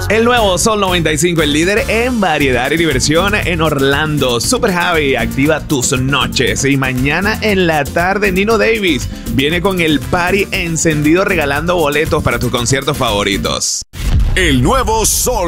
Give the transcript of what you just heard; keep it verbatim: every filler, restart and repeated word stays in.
El nuevo Sol noventa y cinco, el líder en variedad y diversión en Orlando. Super Javi, activa tus noches. Y mañana en la tarde, Nino Davis viene con el party encendido regalando boletos para tus conciertos favoritos. El nuevo Sol